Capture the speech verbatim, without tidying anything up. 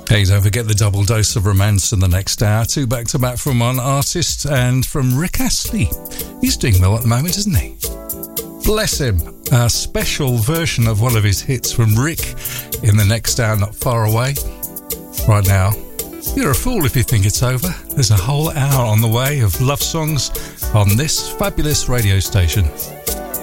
Hey, don't forget the double dose of romance in the next hour. Two back-to-back from one artist and from Rick Astley. He's doing well at the moment, isn't he? Bless him. A special version of one of his hits from Rick in the next hour, not far away. Right now, you're a fool if you think it's over. There's a whole hour on the way of love songs on this fabulous radio station.